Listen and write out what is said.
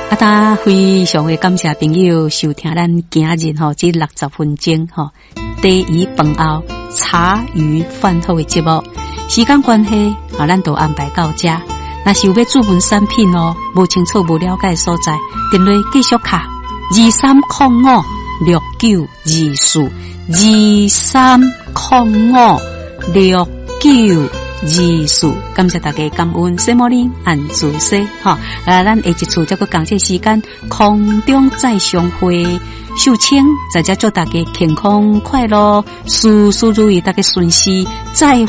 大非常的感谢朋友收听咱今日这60分钟第一饭后茶余饭后的节目。时间关系咱就安排到这。若是有要注文产品无清楚无了解的所在，电话继续卡23056924 23056924。感谢大家，感恩西摩林按自西咱下一次这个感谢时间空中再相会。秀清在这祝大家健康快乐，事事如意，大家顺心，再